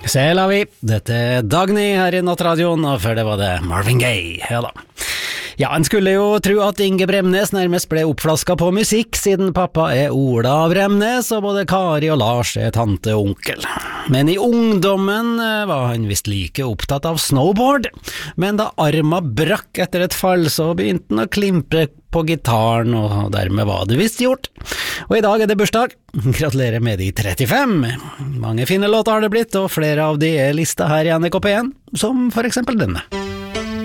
C'est la vie. Dette Dagny her I Nattradioen, og før det var det Marvin Gaye. Ja da. Ja, en skulle jo tro at Inge Bremnes nærmest ble oppflasket på musikk, siden pappa Ola Bremnes, og både Kari og Lars tante og onkel. Men I ungdommen var han visst like opptatt av snowboard, men da arma brakk etter et fall, så begynte han å klimpre på gitaren, og dermed var det visst gjort. Og I dag det bursdag. Gratulerer med de 35. Mange fine låter har det blitt, og flere av de listet her I NRK P1, som for eksempel denne.